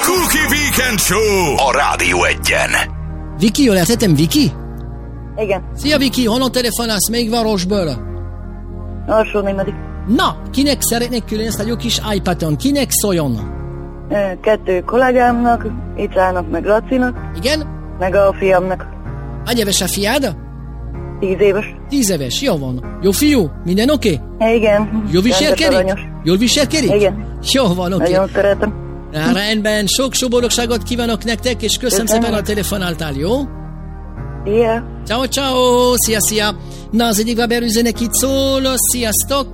Cookie Weekend Show a Rádió Egyen. Viki, jól értettem, Viki? Igen. Szia Viki, honnan telefonálsz, melyik városból? Alsó-Némedi. Na, kinek szeretnék külön ezt a jó kis iPad-on? Kinek szóljon? 2 kollégámnak, Icának meg Lacinak. Igen? Meg a fiamnak. Hány éves a fiád? 10 éves. 10 éves, jó van. Jó fiú, minden oké? Igen. Jól viselkedik? Jól viselkedik? Igen. Jó van, oké. Nagyon szeretem. Rendben, sok boldogságot kívánok nektek, és köszönöm szépen, a telefonáltál, jó? Yeah. Ciao, szia. Na, az egyik Weber üzenek itt szól, sziasztok.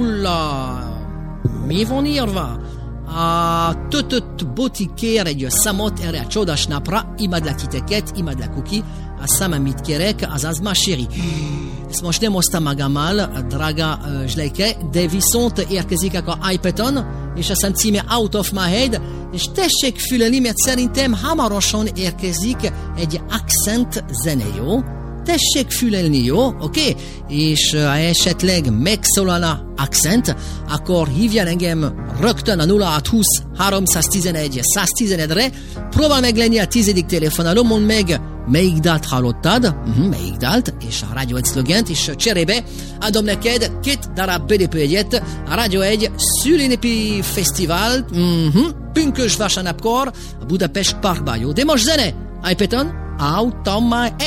Mi van írva? A Tötött Boti kér egy számot erre a csodás napra, imádlak titeket, imádlak Kuki, a számom mit kérek, azaz ma chéri. Ezt most nem hoztam magammal, drága Zsleike, de viszont érkezik a iPad-on, és aztán címe Out of My Head, és tessék fülelni, mert szerintem hamarosan érkezik egy accent zene, jó? Tessék fülelni, jó? Oké? És ha esetleg megszólana accent, akkor hívjál engem rögtön a 0620 311 111-re, próbál meg lenni a 10. telefonáló, mondd meg, melyik dalt hallottad, melyik dalt, és a Rádió 1 szlogent, és cserébe adom neked 2 darab BDP jegyet a Rádió 1 szülénepi fesztivál, pünkös vasárnapkor a Budapest Parkban, jó? De most zene, iPad-on, Out of My Head.